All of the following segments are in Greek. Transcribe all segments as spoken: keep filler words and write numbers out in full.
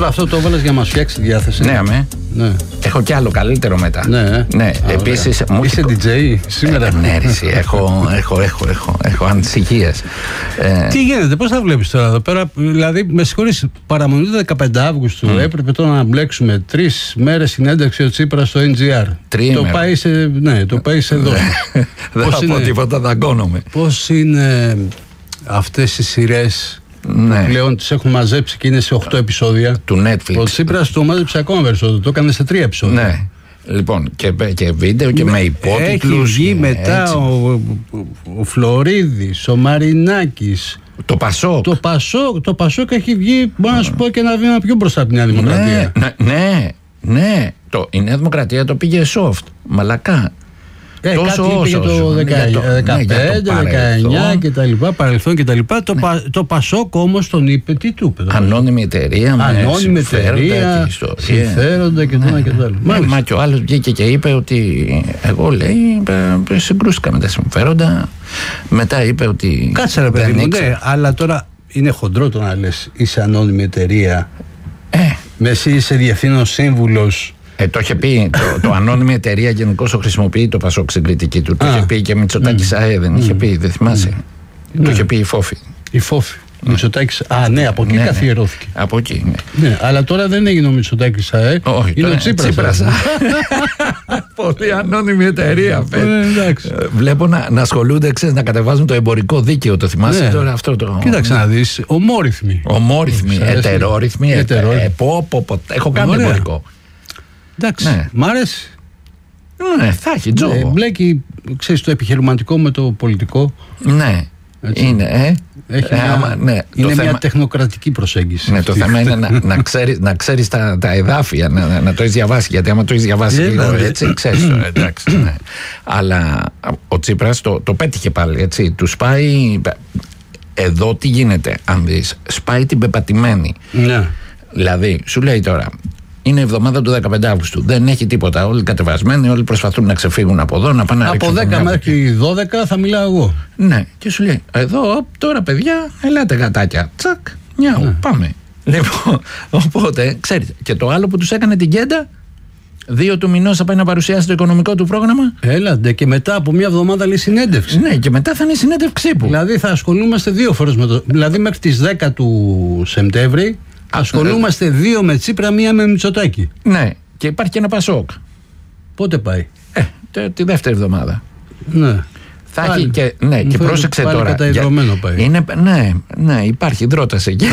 Τώρα αυτό το έβαλες για να μας φτιάξει τη διάθεση. Ναι, αμέ. Ναι. Έχω κι άλλο καλύτερο μετά. Ναι, ναι. Επίσης. Μου είσαι ντι τζέι σήμερα. Ε, ναι, ρησί, έχω, έχω, έχω, έχω, έχω ανησυχίες. Ε, Τι γίνεται, πώς θα βλέπεις τώρα εδώ πέρα? Δηλαδή, με συγχωρείς, παραμονή του δεκαπέντε Αυγούστου mm. έπρεπε τώρα να μπλέξουμε τρεις μέρες συνέντευξη ο Τσίπρας στο εν τζι αρ. Τρίμερο. Το πάει σε, ναι, το πάει σε εδώ. Δεν θα πω τίποτα, δαγκώνομαι. Πώς είναι αυτές οι σειρές? Ναι. Πλέον τις έχουν μαζέψει και είναι σε οκτώ επεισόδια. Του Netflix. Ο Τσίπρας το μάζεψε ακόμα περισσότερο. Το έκανε σε τρία επεισόδια. Ναι. Λοιπόν, και, και βίντεο και με, με υπότιτλους. Έχει βγει μετά ο, ο, ο Φλωρίδης, ο Μαρινάκης. Το Πασόκ. Το Πασόκ, το Πασόκ έχει βγει, μπορώ να σου πω, και ένα βήμα πιο μπροστά από τη Νέα Δημοκρατία. Ναι, ναι, ναι. Το, η Νέα Δημοκρατία το πήγε soft. Μαλακά. Ε, τόσο κάτι είπε για το δεκαπέντε, δεκαεννιά και τα λοιπά, παρελθόν και τα λοιπά. Το, ναι. πα, το Πασόκ όμως τον είπε, τι του είπε? Ανώνυμη εταιρεία, ανώνυμη εταιρεία, συμφέροντα και τα λοιπά. Μα, μα και ο άλλος βγήκε και είπε ότι εγώ, λέει, συγκρούστηκα με τα συμφέροντα. Μετά είπε ότι. Κάτσε ρε παιδί μου, ναι, αλλά τώρα είναι χοντρό το να λες είσαι ανώνυμη εταιρεία. Ε. Με εσύ είσαι διευθύνων σύμβουλος. Ε, το είχε πει, το, το ανώνυμη εταιρεία γενικώς το χρησιμοποιεί το Πασόκ στην κριτική του. Το είχε πει και Μητσοτάκης mm. ΑΕ, δεν είχε mm. πει, δεν θυμάσαι. Mm. Το είχε πει η Φόφη. Η Φόφη. Mm. Μητσοτάκης, α, ναι, από εκεί ναι, καθιερώθηκε. Ναι. Από εκεί, ναι. ναι. Αλλά τώρα δεν έγινε ο Μητσοτάκης ΑΕ. Όχι, είναι ο Τσίπρας. Τσίπρας. Πολύ ανώνυμη εταιρεία. ε, βλέπω να, να ασχολούνται, ξέρεις, να κατεβάζουν το εμπορικό δίκαιο. Το θυμάσαι ναι. τώρα αυτό το. Κοίταξε να δεις. Ομόρυθμοι. Ομόρυθμοι, ετερόρυθμοι. Έχω κάνει εμπορικό. Εντάξει, ναι. Μ' αρέσει. Ναι, θα έχει τζόγο. Ναι, μπλέκει, ξέρεις, το επιχειρηματικό με το πολιτικό. Ναι, έτσι. Είναι, ε. Έχει ε, μια, άμα, ναι, είναι μια θέμα, τεχνοκρατική προσέγγιση. Ναι, το θέμα είναι να, να ξέρεις, να ξέρεις τα, τα εδάφια, να, να, να το έχεις διαβάσει. Γιατί άμα το έχεις διαβάσει yeah, λίγο, yeah. έτσι, ξέρεις το, εντάξει. Ναι. Αλλά ο Τσίπρας το, το πέτυχε πάλι, έτσι. Του σπάει. Εδώ τι γίνεται, αν δεις, σπάει την πεπατημένη. Ναι. Δηλαδή, σου λέει τώρα. Είναι η εβδομάδα του δεκαπέντε Αυγούστου. Δεν έχει τίποτα. Όλοι κατεβασμένοι, όλοι προσπαθούν να ξεφύγουν από εδώ, να πάνε να ρίξουν. Από δέκα μέχρι δώδεκα θα μιλάω εγώ. Ναι, και σου λέει: εδώ τώρα, παιδιά, ελάτε γατάκια. Τσακ, νιάου, ναι. Πάμε. Λοιπόν, οπότε, ξέρετε, και το άλλο που τους έκανε την κέντα, δύο του μηνός θα πάει να παρουσιάσει το οικονομικό του πρόγραμμα. Έλατε, και μετά από μια εβδομάδα λέει συνέντευξη. Ναι, και μετά θα είναι η συνέντευξή που. Δηλαδή θα ασχολούμαστε δύο φορές με το. Δηλαδή μέχρι τις δέκα του Σεπτέμβρη. Ασχολούμαστε δύο με Τσίπρα, μία με Μητσοτάκη. Ναι, και υπάρχει και ένα Πασόκ. Πότε πάει? Ε, τε, τη δεύτερη εβδομάδα. Ναι. Θα πάλι, έχει και, ναι, και πρόσεξε πάλι τώρα. Καταϊδρωμένο πάει. Είναι, ναι, ναι, υπάρχει δρότας εκεί.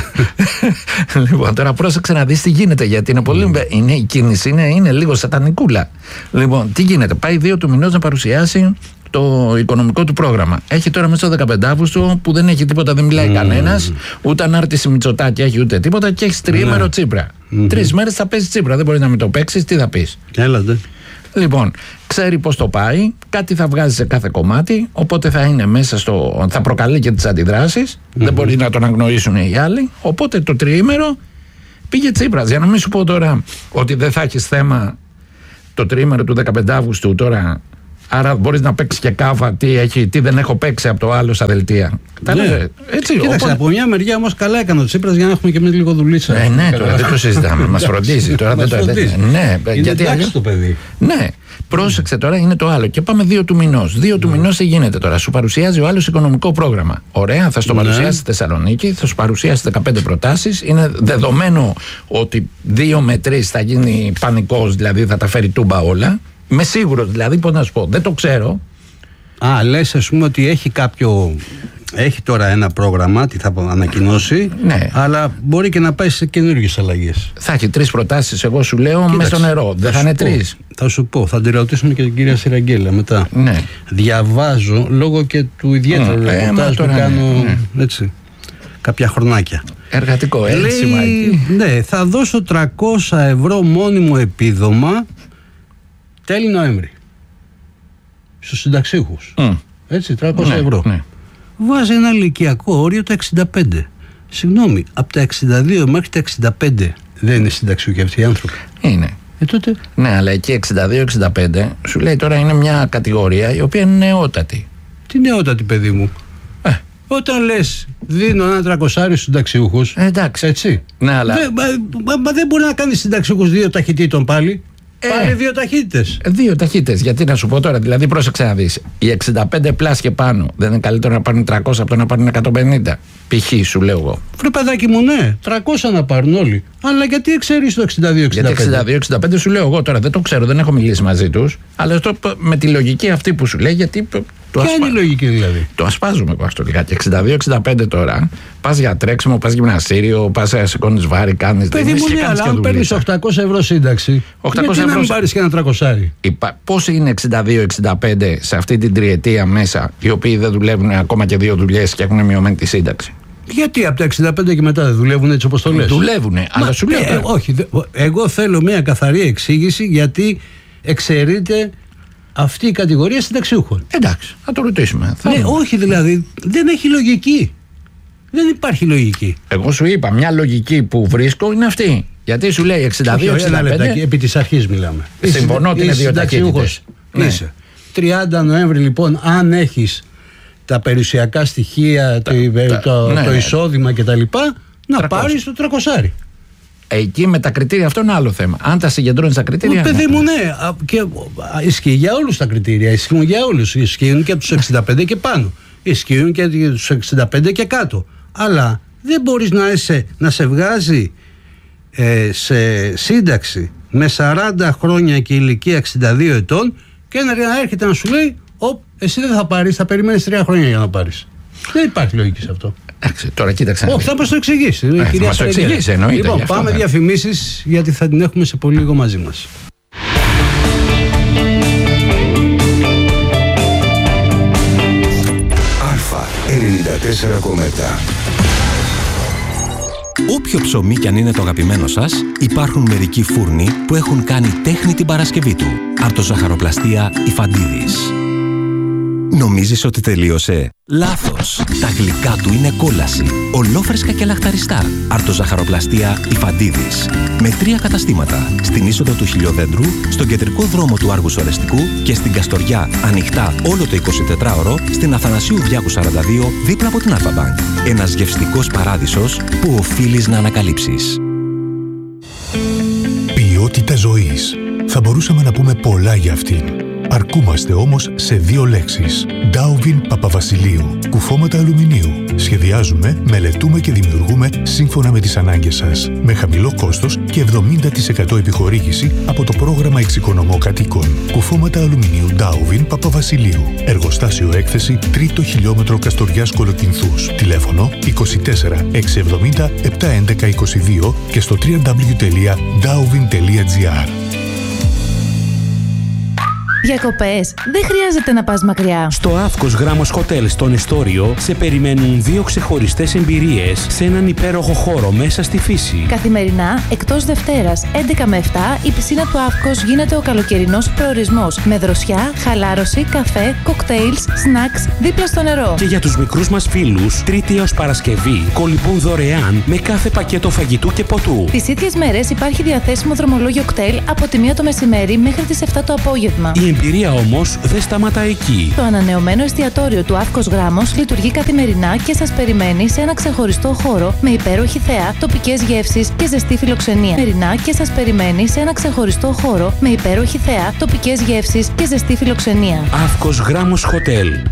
Λοιπόν, τώρα πρόσεξε να δεις τι γίνεται, γιατί είναι πολύ. Mm. Είναι, η κίνηση είναι, είναι λίγο σατανικούλα. Λοιπόν, τι γίνεται, πάει δύο του μηνός να παρουσιάσει το οικονομικό του πρόγραμμα. Έχει τώρα μέσα στο δεκαπέντε Αυγούστου που δεν έχει τίποτα, δεν μιλάει mm. κανένας, ούτε ανάρτηση Μητσοτάκη έχει ούτε τίποτα και έχει τριήμερο mm. Τσίπρα. Mm-hmm. Τρεις μέρες θα παίζει Τσίπρα, δεν μπορεί να μην το παίξεις, τι θα πεις? Έλατε. Λοιπόν, ξέρει πώς το πάει, κάτι θα βγάζει σε κάθε κομμάτι, οπότε θα είναι μέσα στο. Θα προκαλεί και τις αντιδράσεις, mm-hmm. δεν μπορεί να τον αγνοήσουν οι άλλοι. Οπότε το τριήμερο πήγε Τσίπρας. Για να μην σου πω τώρα ότι δεν θα έχεις θέμα το τριήμερο του δεκαπέντε Αυγούστου τώρα. Άρα μπορείς να παίξεις και κάβα τι, έχει, τι δεν έχω παίξει από το άλλο στα δελτία. Ναι. Έτσι, κοίταξε, οπότε... από μια μεριά όμως καλά έκανε ο Τσίπρας για να έχουμε και εμείς λίγο δουλίτσα. Ε, ναι, τώρα δεν το συζητάμε. Μας φροντίζει. Τώρα δεν το φροντίζει. Ναι, είναι γιατί αλλιώς το παιδί. Ναι, πρόσεξε τώρα, είναι το άλλο. Και πάμε δύο του μηνός. Δύο του μηνός τι γίνεται τώρα? Σου παρουσιάζει ο άλλος οικονομικό πρόγραμμα. Ωραία, θα στο παρουσιάσει στη Θεσσαλονίκη, θα σου παρουσιάσει δεκαπέντε προτάσεις. Είναι δεδομένο ότι δύο με τρεις θα γίνει πανικός, δηλαδή θα τα φέρει τούμπα όλα. Είμαι σίγουρος, δηλαδή, πώς να σου πω, δεν το ξέρω. Α, λες, ας πούμε, ότι έχει κάποιο. Έχει τώρα ένα πρόγραμμα, τι θα ανακοινώσει, ναι. Αλλά μπορεί και να πάει σε καινούργιες αλλαγές. Θα έχει τρεις προτάσεις, εγώ σου λέω, μέσα στο νερό. Δεν θα, θα είναι τρεις. Θα σου πω, θα τη ρωτήσουμε και την κυρία Σιραγγέλα μετά. Ναι. Διαβάζω λόγω και του ιδιαίτερου mm, ρεπορτάζ που κάνω ναι. έτσι, κάποια χρονάκια. Εργατικό, έτσι, λέει, ναι, θα δώσω τριακόσια ευρώ μόνιμο επίδομα τέλη Νοέμβρη στους συνταξίχους. Mm. Έτσι, τριακόσια ευρώ. Ναι. Βάζει ένα ηλικιακό όριο τα εξήντα πέντε. Συγγνώμη, από τα εξήντα δύο μέχρι τα εξήντα πέντε δεν είναι συνταξιούχοι αυτοί οι άνθρωποι? Είναι. Ε, τότε... Ναι, αλλά εκεί εξήντα δύο εξήντα πέντε σου λέει τώρα είναι μια κατηγορία η οποία είναι νεότατη. Τι νεότατη, παιδί μου? Ε, Όταν λες δίνω ένα τρακοσάρι στους συνταξιούχους. Ε, εντάξει. Έτσι. Ναι, αλλά... Δε, μα, μα, μα δεν μπορεί να κάνει συνταξιούχους δύο ταχυτήτων πάλι. Ε, Πάρε δύο ταχύτητες. Δύο ταχύτητες. Γιατί να σου πω τώρα, δηλαδή πρόσεξε να δεις. Οι εξήντα πέντε πλάς και πάνω δεν είναι καλύτερο να πάρουν τριακόσια από το να πάρουν εκατόν πενήντα. Π.χ. σου λέω εγώ. Βρε παιδάκι μου, ναι, τριακόσια να πάρουν όλοι. Αλλά γιατί εξαιρείς το εξήντα δύο εξήντα πέντε. Γιατί εξήντα δύο εξήντα πέντε σου λέω εγώ τώρα, δεν το ξέρω, δεν έχω μιλήσει μαζί τους. Αλλά το, με τη λογική αυτή που σου λέει, γιατί. Ποια ασπα... είναι η λογική δηλαδή. Το ασπάζουμε πάνω στο λιγάκι. εξήντα δύο εξήντα πέντε τώρα, πας για τρέξιμο, πας γυμναστήριο, πας σηκώνεις βάρη, κάνεις. Παιδί μου, ναι, αλλά αν παίρνεις οκτακόσια ευρώ σύνταξη, οκτακόσια γιατί ευρώ... να μην πάρεις και ένα τρακοσάρι. Υπά... Πώς είναι εξήντα δύο εξήντα πέντε σε αυτή την τριετία μέσα, οι οποίοι δεν δουλεύουν ακόμα και δύο δουλειές και έχουν μειωμένη τη σύνταξη. Γιατί από τα εξήντα πέντε και μετά δεν δουλεύουν έτσι όπως το λες. Δουλεύουνε, αλλά σου λέω. Ε, όχι, δε, εγώ θέλω μια καθαρή εξήγηση γιατί εξαιρείται αυτή η κατηγορία συνταξιούχων. Εντάξει, θα το ρωτήσουμε. Ναι, όχι δηλαδή, δεν έχει λογική. Δεν υπάρχει λογική. Εγώ σου είπα, μια λογική που βρίσκω είναι αυτή. Γιατί σου λέει εξήντα δύο εξήντα πέντε. Λεπτάκι, επί της αρχής μιλάμε. Συμφωνώ ότι είναι δύο ταχύτητες. Ναι. Είσαι. τριάντα Νοέμβρη λοιπόν, αν έχεις τα περιουσιακά στοιχεία, τα, το, τα, το, ναι, το εισόδημα κτλ. Να πάρεις το τρακοσάρι. Εκεί με τα κριτήρια αυτό είναι άλλο θέμα. Αν τα συγκεντρώνεις τα κριτήρια. Μου, παιδί μου, ναι. Και ισχύει για όλους τα κριτήρια. Ισχύουν για όλους. Ισχύουν και από τους εξήντα πέντε και πάνω. Ισχύουν και από τους εξήντα πέντε και κάτω. Αλλά δεν μπορείς να, είσαι, να σε βγάζει ε, σε σύνταξη με σαράντα χρόνια και ηλικία εξήντα δύο ετών και να έρχεται να σου λέει: Ωπ, εσύ δεν θα πάρεις, θα περιμένεις τρία χρόνια για να πάρεις. Δεν υπάρχει λογική σε αυτό. Εντάξει, τώρα κοίταξε. Όχι, θα μας το εξηγήσει. Ε, θα μας το εξηγήσει, εννοείται. Λοιπόν, πάμε θα... διαφημίσεις, γιατί θα την έχουμε σε πολύ λίγο μαζί μας. Αλφα ενενήντα τέσσερα κόμμα επτά. Όποιο ψωμί κι αν είναι το αγαπημένο σας, υπάρχουν μερικοί φούρνοι που έχουν κάνει τέχνη την Παρασκευή του. Αρτοζαχαροπλαστεία Ιφαντίδης. Νομίζεις ότι τελείωσε? Λάθος! Τα γλυκά του είναι κόλαση. Ολόφρεσκα και λαχταριστά. Αρτοζαχαροπλαστεία Ιφαντίδης. Με τρία καταστήματα. Στην είσοδο του Χιλιοδέντρου, στον κεντρικό δρόμο του Άργους Ορεστικού και στην Καστοριά, ανοιχτά όλο το εικοσιτετράωρο, στην Αθανασίου Διάκου σαράντα δύο, δίπλα από την Αλφα-Μπανκ. Ένας γευστικός παράδεισος που οφείλεις να ανακαλύψεις. Ποιότητα ζωής. Θα μπορούσαμε να πούμε πολλά για αυτήν. Αρκούμαστε όμως σε δύο λέξεις. Ντάουβιν Παπαβασιλείου. Κουφώματα αλουμινίου. Σχεδιάζουμε, μελετούμε και δημιουργούμε σύμφωνα με τις ανάγκες σας. Με χαμηλό κόστος και εβδομήντα τοις εκατό επιχορήγηση από το πρόγραμμα Εξοικονομώ Κατοίκων. Κουφώματα αλουμινίου Ντάουβιν Παπαβασιλείου. Εργοστάσιο έκθεση τρίτο χιλιόμετρο Καστοριάς Κολοκυνθούς. Τηλέφωνο είκοσι τέσσερα εξακόσια εβδομήντα επτακόσια έντεκα είκοσι δύο και στο double-u double-u double-u τελεία ντάουβιν τελεία τζι άρ. Διακοπές. Δεν χρειάζεται να πας μακριά. Στο Αύκος Γράμμος Hotel στον Εστόριο σε περιμένουν δύο ξεχωριστές εμπειρίες σε έναν υπέροχο χώρο μέσα στη φύση. Καθημερινά, εκτός Δευτέρας, έντεκα με επτά, η πισίνα του Αύκος γίνεται ο καλοκαιρινός προορισμός. Με δροσιά, χαλάρωση, καφέ, κοκτέιλς, σνακς, δίπλα στο νερό. Και για τους μικρούς μας φίλους, Τρίτη έως Παρασκευή, κολυμπούν δωρεάν με κάθε πακέτο φαγητού και ποτού. Τις ίδιες μέρες υπάρχει διαθέσιμο δρομολόγιο κτέλ από τη μία το μεσημέρι μέχρι τις επτά το απόγευμα. Η εμπειρία όμως δεν σταματά εκεί. Το ανανεωμένο εστιατόριο του Αύκος Γράμμος λειτουργεί καθημερινά και σας περιμένει σε ένα ξεχωριστό χώρο με υπέροχη θέα, τοπικές γεύσεις και ζεστή φιλοξενία. Καθημερινά και σας περιμένει σε ένα ξεχωριστό χώρο με υπέροχη θέα, τοπικές γεύσεις και ζεστή φιλοξενία. Αύκος Γράμμος Hotel.